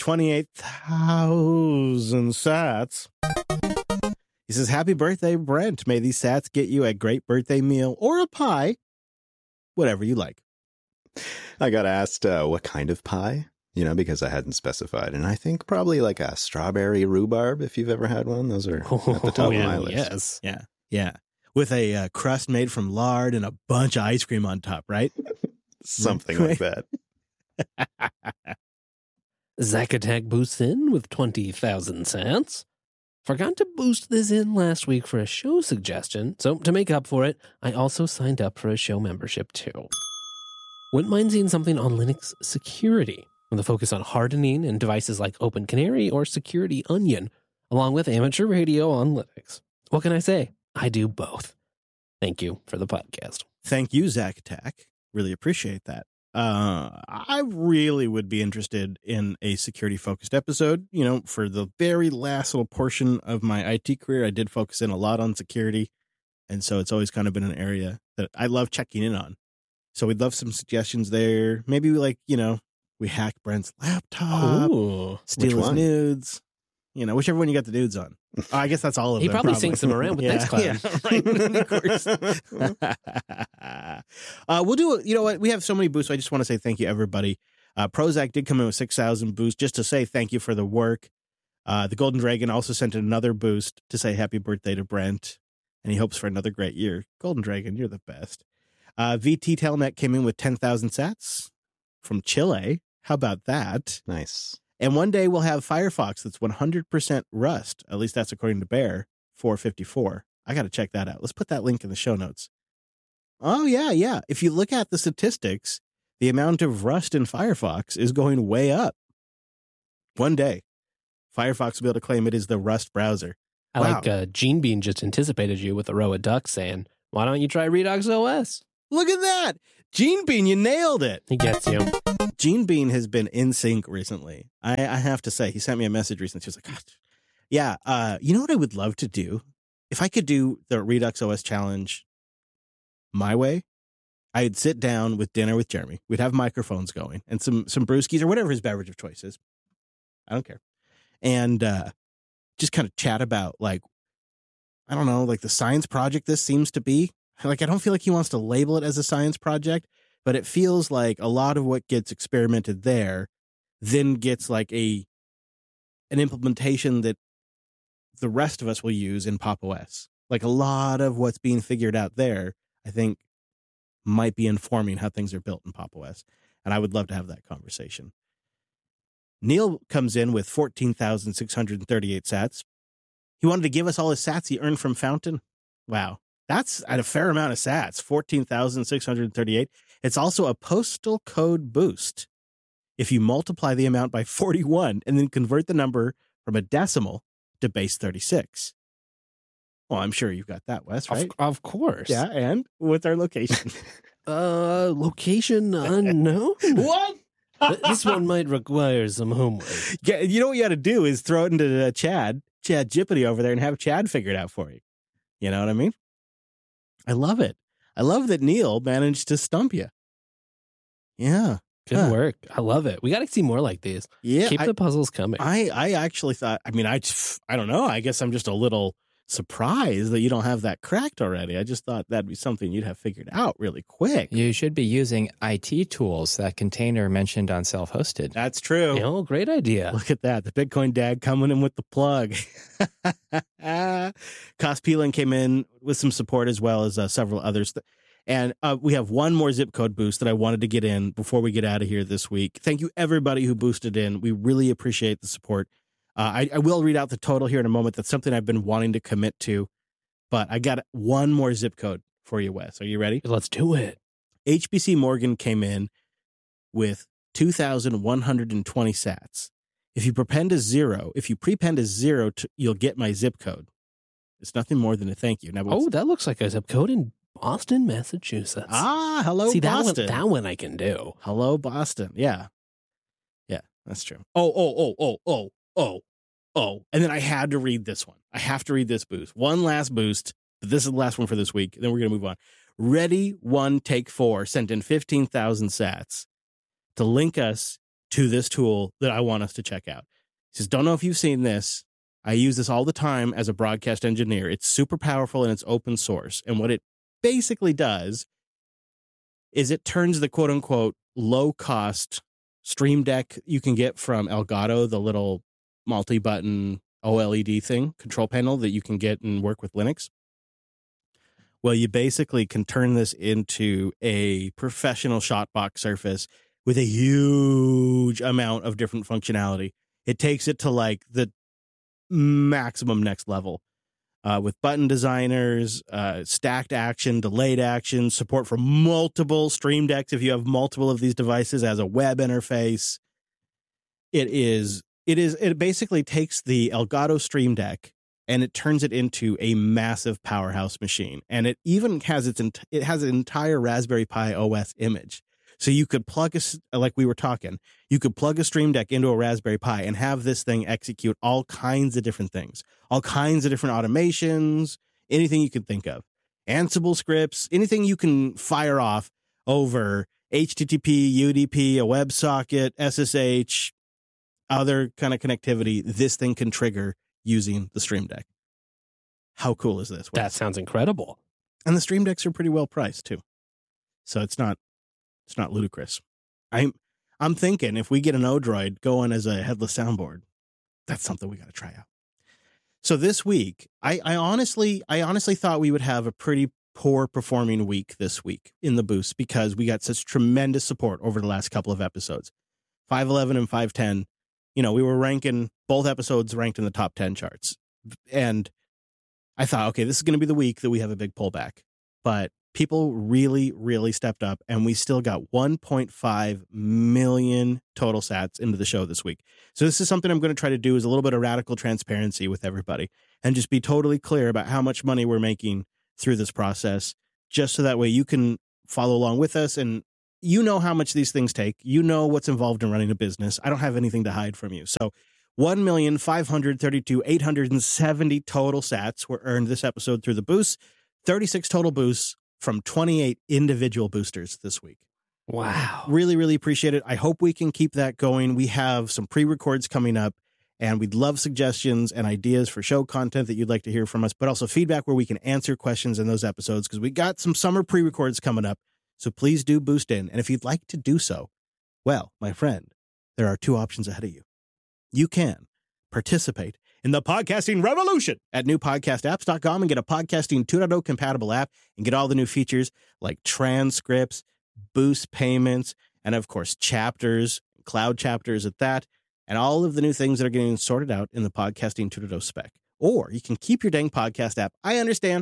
[SPEAKER 2] 28,000 sats. He says, happy birthday, Brent. May these sats get you a great birthday meal or a pie, whatever you like.
[SPEAKER 1] I got asked what kind of pie, because I hadn't specified. And I think probably like a strawberry rhubarb, if you've ever had one. Those are at the top of my list.
[SPEAKER 3] Yes.
[SPEAKER 2] Yeah. Yeah. With a crust made from lard and a bunch of ice cream on top, right?
[SPEAKER 1] Something like that.
[SPEAKER 3] Zacatec boosts in with 20,000 sats. Forgot to boost this in last week for a show suggestion, so to make up for it, I also signed up for a show membership too. Wouldn't mind seeing something on Linux security, with a focus on hardening in devices like Open Canary or Security Onion, along with amateur radio on Linux. What can I say? I do both. Thank you for the podcast.
[SPEAKER 2] Thank you, Zacatec. Really appreciate that. I really would be interested in a security-focused episode. For the very last little portion of my IT career, I did focus in a lot on security, and so it's always kind of been an area that I love checking in on. So we'd love some suggestions there. Maybe we hack Brent's laptop, steal his nudes. Whichever one you got the nudes on. I guess that's all of them.
[SPEAKER 3] He probably syncs them around with Nextcloud.
[SPEAKER 2] Yeah, right. Of course. We'll do, what? We have so many boosts. So I just want to say thank you, everybody. Prozac did come in with 6,000 boosts just to say thank you for the work. The Golden Dragon also sent another boost to say happy birthday to Brent. And he hopes for another great year. Golden Dragon, you're the best. VT Telnet came in with 10,000 sats from Chile. How about that?
[SPEAKER 1] Nice.
[SPEAKER 2] And one day we'll have Firefox that's 100% Rust. At least that's according to Bear 454. I got to check that out. Let's put that link in the show notes. Oh, yeah. If you look at the statistics, the amount of Rust in Firefox is going way up. one day, Firefox will be able to claim it is the Rust browser.
[SPEAKER 3] I
[SPEAKER 2] Wow.
[SPEAKER 3] like Gene Bean just anticipated you with a row of ducks saying, why don't you try Redux OS?
[SPEAKER 2] Look at that. Gene Bean, you nailed it.
[SPEAKER 3] He gets you.
[SPEAKER 2] Gene Bean has been in sync recently. I have to say, he sent me a message recently. She was like, "Gosh, yeah, you know what I would love to do? If I could do the Redux OS challenge my way, I'd sit down with dinner with Jeremy. We'd have microphones going and some brewskis or whatever his beverage of choice is. I don't care. And just kind of chat about, like, I don't know, like the science project this seems to be. Like, I don't feel like he wants to label it as a science project, but it feels like a lot of what gets experimented there then gets like an implementation that the rest of us will use in Pop! OS. Like, a lot of what's being figured out there, I think, might be informing how things are built in Pop! OS. And I would love to have that conversation. Neil comes in with 14,638 sats. He wanted to give us all his sats he earned from Fountain. Wow. That's at a fair amount of sats, 14,638. It's also a postal code boost. If you multiply the amount by 41 and then convert the number from a decimal to base 36. Well, I'm sure you've got that, Wes, right?
[SPEAKER 3] Of course.
[SPEAKER 2] Yeah, and what's our location?
[SPEAKER 3] Location unknown?
[SPEAKER 2] What?
[SPEAKER 3] This one might require some homework.
[SPEAKER 2] Yeah, you know what you got to do is throw it into Chad Jippity over there and have Chad figure it out for you. You know what I mean? I love it. I love that Neil managed to stump you. Yeah.
[SPEAKER 3] Good work. I love it. We got to see more like these.
[SPEAKER 2] Yeah.
[SPEAKER 3] Keep the puzzles coming.
[SPEAKER 2] I actually thought, I mean, I don't know. I guess I'm just a little surprised that you don't have that cracked already. I just thought that'd be something you'd have figured out really quick.
[SPEAKER 4] You should be using IT tools, that container mentioned on self-hosted.
[SPEAKER 2] That's true.
[SPEAKER 3] You know, great idea.
[SPEAKER 2] Look at that. The Bitcoin Dad coming in with the plug. Cospelin came in with some support as well as several others. And we have one more zip code boost that I wanted to get in before we get out of here this week. Thank you, everybody who boosted in. We really appreciate the support. I will read out the total here in a moment. That's something I've been wanting to commit to. But I got one more zip code for you, Wes. Are you ready?
[SPEAKER 3] Let's do it.
[SPEAKER 2] HBC Morgan came in with 2,120 sats. If you prepend a zero, you'll get my zip code. It's nothing more than a thank you. Now,
[SPEAKER 3] that looks like a zip code in Boston, Massachusetts.
[SPEAKER 2] Hello,
[SPEAKER 3] See,
[SPEAKER 2] Boston.
[SPEAKER 3] that one I can do.
[SPEAKER 2] Hello, Boston. Yeah, that's true. Oh. And then I had to read this one. I have to read this boost. One last boost, but this is the last one for this week. Then we're going to move on. Ready One Take 4 sent in 15,000 sats to link us to this tool that I want us to check out. He says, don't know if you've seen this. I use this all the time as a broadcast engineer. It's super powerful and it's open source. And what it basically does is it turns the quote unquote low cost Stream Deck you can get from Elgato, the little multi-button OLED thing, control panel that you can get and work with Linux. Well, you basically can turn this into a professional shotbox surface with a huge amount of different functionality. It takes it to like the maximum next level with button designers, stacked action, delayed action, support for multiple Stream Decks if you have multiple of these devices as a web interface. It basically takes the Elgato Stream Deck and it turns it into a massive powerhouse machine. And it even has an entire Raspberry Pi OS image. So you could plug like we were talking, you could plug a Stream Deck into a Raspberry Pi and have this thing execute all kinds of different things, all kinds of different automations, anything you could think of. Ansible scripts, anything you can fire off over HTTP, UDP, a WebSocket, SSH, other kind of connectivity, this thing can trigger using the Stream Deck. How cool is this?
[SPEAKER 3] That sounds incredible.
[SPEAKER 2] And the Stream Decks are pretty well priced too. So it's not ludicrous. I'm thinking if we get an Odroid going as a headless soundboard, that's something we got to try out. So this week, I honestly thought we would have a pretty poor performing week this week in the boost because we got such tremendous support over the last couple of episodes. 511 and 510. You know, we were ranking, both episodes ranked in the top 10 charts. And I thought, okay, this is going to be the week that we have a big pullback. But People really, really stepped up, and we still got 1.5 million total sats into the show this week. So this is something I'm going to try to do, is a little bit of radical transparency with everybody and just be totally clear about how much money we're making through this process, just so that way you can follow along with us. And you know how much these things take. You know what's involved in running a business. I don't have anything to hide from you. So 1,532,870 total sats were earned this episode through the boosts, 36 total boosts from 28 individual boosters this week.
[SPEAKER 3] Wow.
[SPEAKER 2] Really, really appreciate it. I hope we can keep that going. We have some pre-records coming up, and we'd love suggestions and ideas for show content that you'd like to hear from us, but also feedback where we can answer questions in those episodes, because we got some summer pre-records coming up. So please do boost in. And if you'd like to do so, well, my friend, there are two options ahead of you. You can participate in the podcasting revolution at newpodcastapps.com and get a Podcasting 2.0 compatible app and get all the new features like transcripts, boost payments, and of course, chapters, cloud chapters at that, and all of the new things that are getting sorted out in the Podcasting 2.0 spec. Or you can keep your dang podcast app. I understand.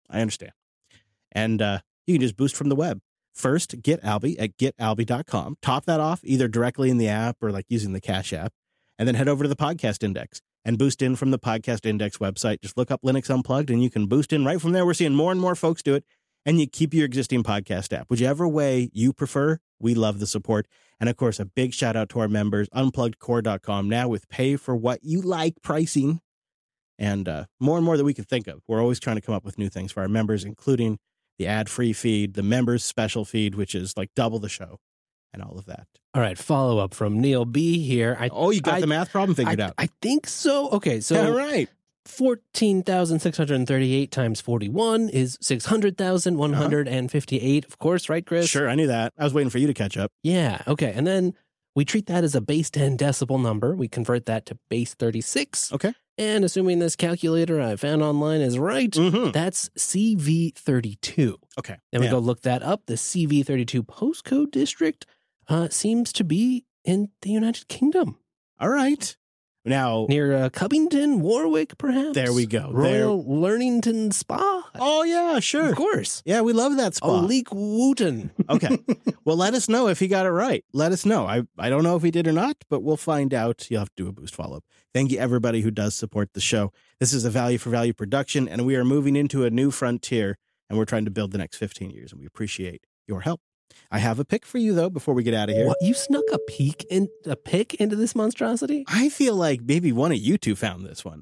[SPEAKER 2] And you can just boost from the web. First, get Alby at getalby.com. Top that off either directly in the app or like using the Cash app. And then head over to the Podcast Index and boost in from the Podcast Index website. Just look up Linux Unplugged and you can boost in right from there. We're seeing more and more folks do it. And you keep your existing podcast app. Whichever way you prefer, we love the support. And of course, a big shout out to our members, unpluggedcore.com, now with pay for what you like pricing. And more and more that we can think of. We're always trying to come up with new things for our members, including the ad-free feed, the members special feed, which is like double the show, and all of that.
[SPEAKER 3] All right, follow up from Neil B here.
[SPEAKER 2] You got the math problem figured out.
[SPEAKER 3] I think so. Okay, so
[SPEAKER 2] all right.
[SPEAKER 3] 14,638 times 41 is 600,158, of course, right, Chris?
[SPEAKER 2] Sure, I knew that. I was waiting for you to catch up.
[SPEAKER 3] Yeah, okay. And then we treat that as a base 10 decibel number. We convert that to base 36.
[SPEAKER 2] Okay.
[SPEAKER 3] And assuming this calculator I found online is right, that's CV32.
[SPEAKER 2] Okay.
[SPEAKER 3] Then we go look that up. The CV32 postcode district seems to be in the United Kingdom.
[SPEAKER 2] All right. Now,
[SPEAKER 3] near Covington, Warwick, perhaps.
[SPEAKER 2] There we go.
[SPEAKER 3] Royal Learnington Spa.
[SPEAKER 2] Oh, yeah, sure.
[SPEAKER 3] Of course.
[SPEAKER 2] Yeah, we love that spa.
[SPEAKER 3] Leek Wooten.
[SPEAKER 2] Okay. Well, let us know if he got it right. Let us know. I don't know if he did or not, but we'll find out. You'll have to do a boost follow-up. Thank you, everybody who does support the show. This is a value for value production, and we are moving into a new frontier, and we're trying to build the next 15 years, and we appreciate your help. I have a pick for you, though, before we get out of here.
[SPEAKER 3] What? You snuck a pick into this monstrosity?
[SPEAKER 2] I feel like maybe one of you two found this one.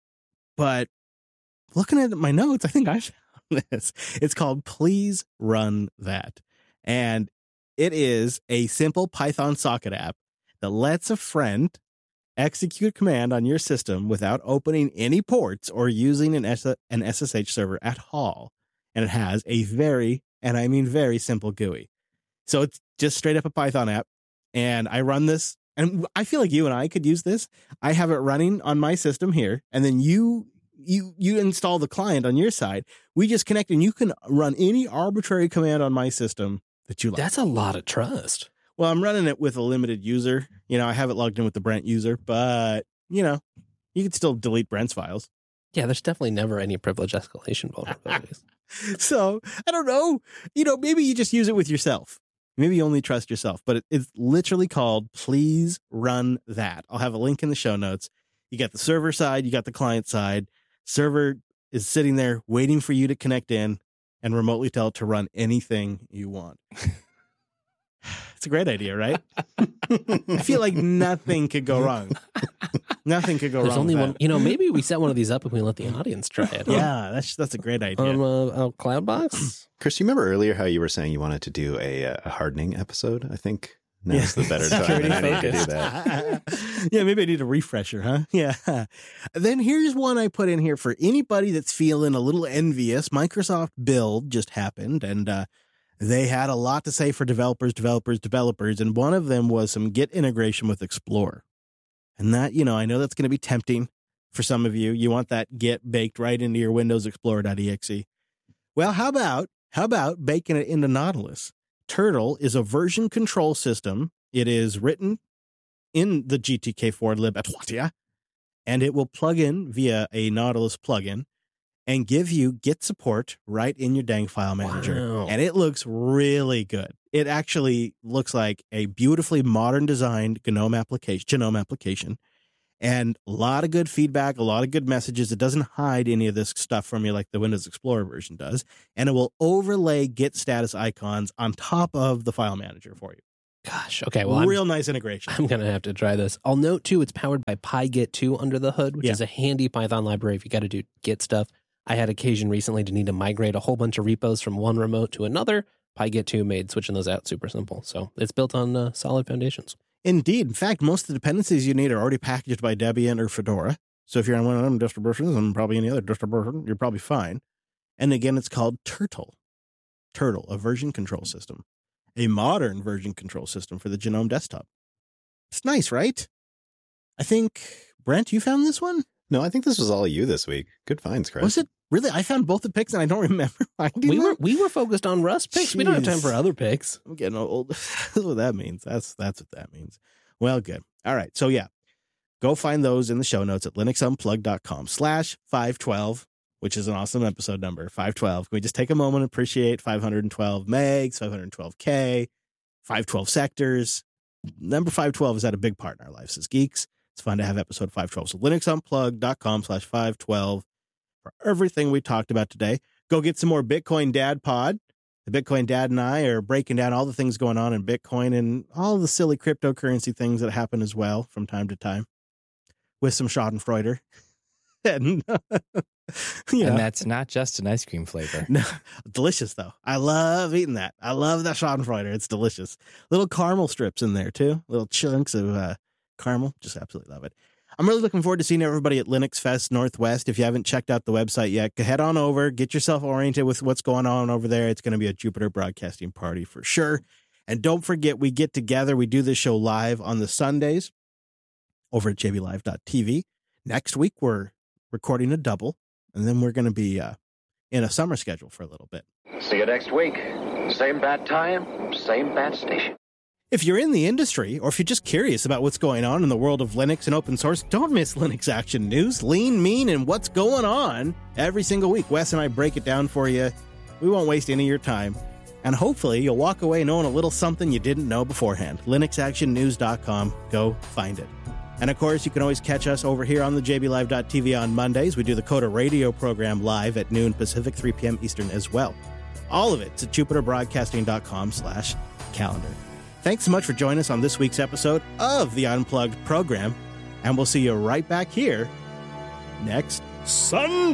[SPEAKER 2] But looking at my notes, I think I found this. It's called Please Run That. And it is a simple Python socket app that lets a friend execute a command on your system without opening any ports or using an SSH server at all. And it has a very, and I mean very simple GUI. So it's just straight up a Python app, and I run this, and I feel like you and I could use this. I have it running on my system here, and then you install the client on your side. We just connect, and you can run any arbitrary command on my system that you like.
[SPEAKER 3] That's a lot of trust.
[SPEAKER 2] Well, I'm running it with a limited user. I have it logged in with the Brent user, but, you can still delete Brent's files.
[SPEAKER 3] Yeah, there's definitely never any privilege escalation vulnerabilities.
[SPEAKER 2] So, I don't know. Maybe you just use it with yourself. Maybe you only trust yourself, but it's literally called Please Run That. I'll have a link in the show notes. You got the server side, you got the client side. Server is sitting there waiting for you to connect in and remotely tell it to run anything you want. It's a great idea, right? I feel like nothing could go wrong. Nothing could go wrong.
[SPEAKER 3] There's only one. Maybe we set one of these up and we let the audience try it.
[SPEAKER 2] Yeah, that's a great idea.
[SPEAKER 3] Cloudbox.
[SPEAKER 1] Chris, you remember earlier how you were saying you wanted to do a hardening episode? I think now's the better time than any to do that.
[SPEAKER 2] Yeah, maybe I need a refresher, huh? Yeah. Then here's one I put in here for anybody that's feeling a little envious. Microsoft Build just happened, and they had a lot to say for developers, and one of them was some Git integration with Explorer. And that, I know that's going to be tempting for some of you. You want that Git baked right into your Windows Explorer.exe. Well, how about baking it into Nautilus? Turtle is a version control system. It is written in the GTK4 lib at Watia, and it will plug in via a Nautilus plugin. and give you Git support right in your dang file manager.
[SPEAKER 3] Wow.
[SPEAKER 2] And it looks really good. It actually looks like a beautifully modern designed GNOME application. And a lot of good feedback, a lot of good messages. It doesn't hide any of this stuff from you like the Windows Explorer version does. And it will overlay Git status icons on top of the file manager for you.
[SPEAKER 3] Gosh. Okay. Well,
[SPEAKER 2] Real nice integration.
[SPEAKER 3] I'm going to have to try this. I'll note, too, it's powered by PyGit2 under the hood, which is a handy Python library if you got to do Git stuff. I had occasion recently to need to migrate a whole bunch of repos from one remote to another. PyGit2 made switching those out super simple. So it's built on solid foundations.
[SPEAKER 2] Indeed. In fact, most of the dependencies you need are already packaged by Debian or Fedora. So if you're on one of them distributions and probably any other distribution, you're probably fine. And again, it's called Turtle. Turtle, a version control system. A modern version control system for the GNOME desktop. It's nice, right? I think, Brent, you found this one?
[SPEAKER 1] No, I think this was all you this week. Good finds, Chris.
[SPEAKER 2] Was it? Really? I found both the picks and I don't remember finding them.
[SPEAKER 3] We were focused on Rust picks. We don't have time for other picks.
[SPEAKER 2] I'm getting old. That's what that means. That's what that means. Well, good. All right. So yeah, go find those in the show notes at linuxunplugged.com/512, which is an awesome episode number, 512. Can we just take a moment and appreciate 512 megs, 512K, 512 sectors? Number 512 has had a big part in our lives as geeks. It's fun to have episode 512. So linuxunplugged.com/512 for everything we talked about today. Go get some more Bitcoin Dad Pod. The Bitcoin Dad and I are breaking down all the things going on in Bitcoin and all the silly cryptocurrency things that happen as well from time to time with some Schadenfreude. And,
[SPEAKER 4] and that's not just an ice cream flavor.
[SPEAKER 2] No, delicious, though. I love eating that. I love that Schadenfreude. It's delicious. Little caramel strips in there, too. Little chunks of caramel. Just absolutely love it. I'm really looking forward to seeing everybody at Linux Fest Northwest. If you haven't checked out the website yet, head on over, get yourself oriented with what's going on over there. It's going to be a Jupiter broadcasting party for sure. And don't forget, we get together. We do this show live on the Sundays over at jblive.tv. Next week, we're recording a double, and then we're going to be in a summer schedule for a little bit.
[SPEAKER 8] See you next week. Same bat time, same bat station.
[SPEAKER 2] If you're in the industry, or if you're just curious about what's going on in the world of Linux and open source, don't miss Linux Action News, Lean, Mean, and what's going on every single week. Wes and I break it down for you. We won't waste any of your time. And hopefully you'll walk away knowing a little something you didn't know beforehand. LinuxActionNews.com. Go find it. And of course, you can always catch us over here on the jblive.tv on Mondays. We do the Coda Radio program live at noon Pacific, 3 p.m. Eastern as well. All of it's at jupiterbroadcasting.com/calendar. Thanks so much for joining us on this week's episode of the Unplugged program, and we'll see you right back here next Sunday.